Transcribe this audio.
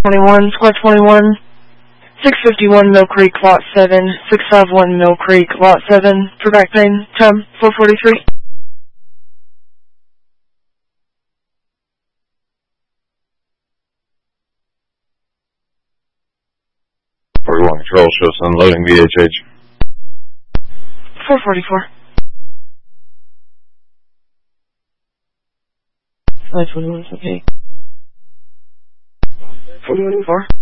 21, Squad 21, 651 Mill Creek, Lot 7, 651 Mill Creek, Lot 7, for back pain, time 4:43. 41 Control, shows unloading VHH. 4:44. 521, okay. 41 4.